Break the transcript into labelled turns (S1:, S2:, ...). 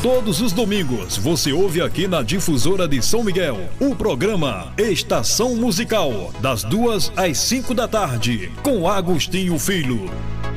S1: Todos os domingos você ouve aqui na Difusora de São Miguel o programa Estação Musical, das 2 às 5 da tarde, com Agostinho Filho.